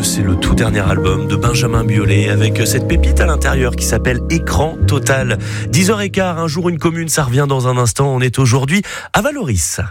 2, c'est le tout dernier album de Benjamin Biolay avec cette pépite à l'intérieur qui s'appelle Écran Total. 10h15, un jour une commune, ça revient dans un instant. On est aujourd'hui à Vallauris.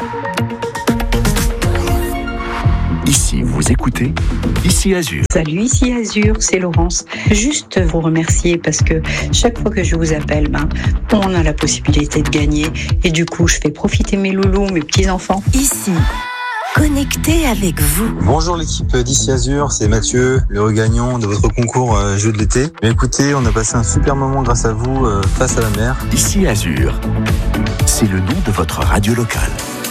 Ici, vous écoutez Ici Azur. Salut, ici Azur, c'est Laurence. Juste vous remercier parce que chaque fois que je vous appelle, on a la possibilité de gagner. Et du coup, je fais profiter mes loulous, mes petits-enfants. Ici, connecté avec vous. Bonjour l'équipe d'Ici Azur, c'est Mathieu, le gagnant de votre concours Jeux de l'été. Mais écoutez, on a passé un super moment grâce à vous face à la mer. Ici Azur, c'est le nom de votre radio locale.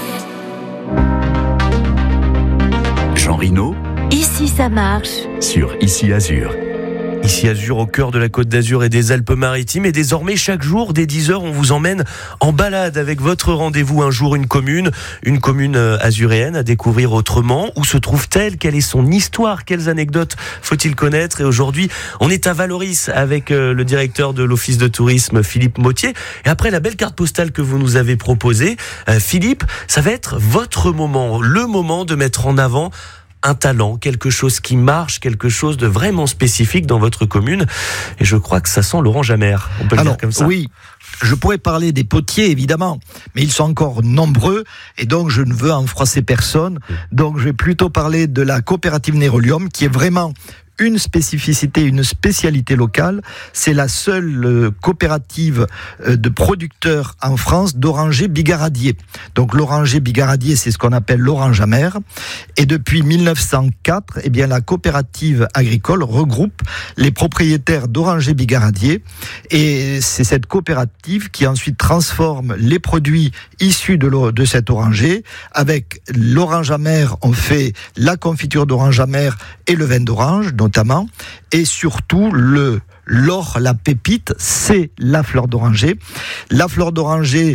Jean Rino. Ici ça marche. Sur Ici Azur. Ici Azur, au cœur de la Côte d'Azur et des Alpes-Maritimes. Et désormais, chaque jour, dès 10h, on vous emmène en balade avec votre rendez-vous. Un jour, une commune azuréenne à découvrir autrement. Où se trouve-t-elle? Quelle est son histoire? Quelles anecdotes faut-il connaître? Et aujourd'hui, on est à Vallauris avec le directeur de l'Office de tourisme, Philippe Mottier. Et après la belle carte postale que vous nous avez proposée, Philippe, ça va être votre moment, le moment de mettre en avant un talent, quelque chose qui marche, quelque chose de vraiment spécifique dans votre commune. Et je crois que ça sent l'orange amère. On peut le dire comme ça. Oui, je pourrais parler des potiers, évidemment, mais ils sont encore nombreux et donc je ne veux en froisser personne. Donc je vais plutôt parler de la coopérative Nérolium, qui est vraiment une spécificité, une spécialité locale. C'est la seule coopérative de producteurs en France d'orangers bigaradiers. Donc l'oranger bigaradier, c'est ce qu'on appelle l'orange amère. Et depuis 1904, la coopérative agricole regroupe les propriétaires d'orangers bigaradiers. Et c'est cette coopérative qui ensuite transforme les produits issus de cet oranger. Avec l'orange amère, on fait la confiture d'orange amère et le vin d'orange, notamment, et surtout l'or, la pépite, c'est la fleur d'oranger. La fleur d'oranger,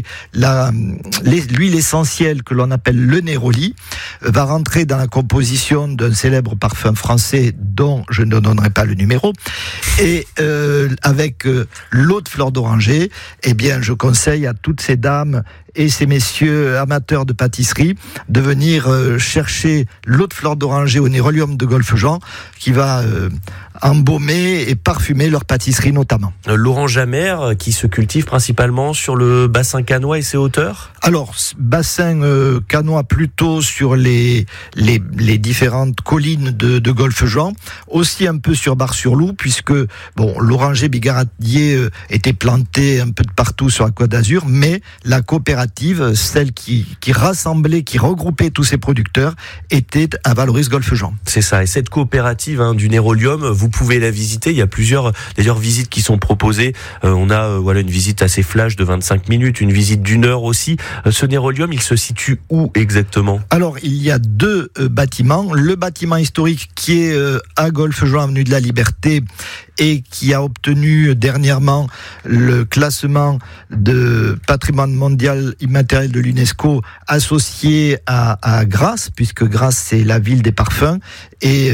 l'huile essentielle que l'on appelle le néroli, va rentrer dans la composition d'un célèbre parfum français dont je ne donnerai pas le numéro. Et avec l'eau de fleur d'oranger, je conseille à toutes ces dames et ces messieurs amateurs de pâtisserie de venir chercher l'eau de fleur d'oranger au Nérolium de Golfe-Jean, qui va embaumer et parfumer leur pâtisserie notamment. L'orange amère qui se cultive principalement sur le bassin cannois et ses hauteurs? Alors, bassin cannois plutôt sur les différentes collines de Golfe-Jean, aussi un peu sur Bar-sur-Loup, puisque l'oranger bigaradier était planté un peu de partout sur la Côte d'Azur, mais la coopérative, celle qui rassemblait, qui regroupait tous ces producteurs, était à Vallauris-Golfe-Jean. C'est ça, et cette coopérative du Nérolium, vous pouvez la visiter. Il y a plusieurs d'ailleurs visites qui sont proposées. On a une visite assez flash de 25 minutes, une visite d'1 heure aussi. Ce Nérolium, il se situe où exactement? Alors, il y a 2 bâtiments. Le bâtiment historique qui est à Golfe-Jean, avenue de la Liberté, et qui a obtenu dernièrement le classement de patrimoine mondial immatériel de l'UNESCO, associé à Grasse, puisque Grasse c'est la ville des parfums, et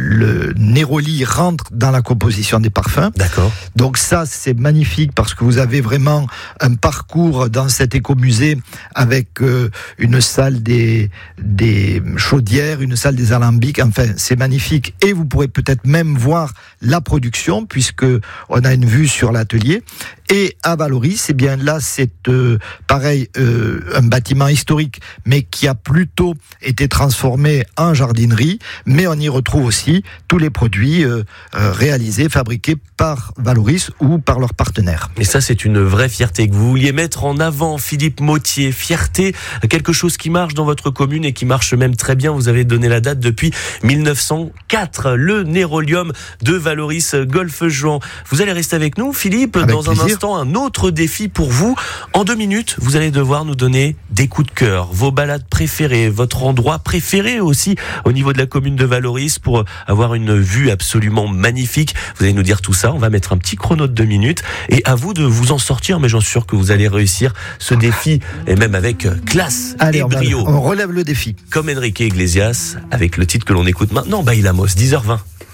le Néroli rentre dans la composition des parfums. D'accord. Donc ça, c'est magnifique parce que vous avez vraiment un parcours dans cet écomusée avec une salle des chaudières, une salle des alambics. Enfin, c'est magnifique. Et vous pourrez peut-être même voir la production, puisque on a une vue sur l'atelier. Et à Vallauris, là, c'est pareil, un bâtiment historique, mais qui a plutôt été transformé en jardinerie. Mais on y retrouve aussi tous les produits réalisés, fabriqués par Vallauris ou par leurs partenaires. Et ça, c'est une vraie fierté que vous vouliez mettre en avant, Philippe Mottier. Fierté, quelque chose qui marche dans votre commune et qui marche même très bien. Vous avez donné la date depuis 1904, le Nérolium de Vallauris-Golfe-Jean. Vous allez rester avec nous, Philippe, avec dans plaisir. Un instant, un autre défi pour vous. En 2 minutes, vous allez devoir nous donner des coups de cœur, vos balades préférées, votre endroit préféré aussi au niveau de la commune de Vallauris pour avoir une vue absolument magnifique. Vous allez nous dire tout ça. On va mettre un petit chrono de 2 minutes et à vous de vous en sortir, mais j'en suis sûr que vous allez réussir ce défi et même avec classe et brio. On relève le défi. Comme Enrique Iglesias avec le titre que l'on écoute maintenant, Bailamos, 10h20.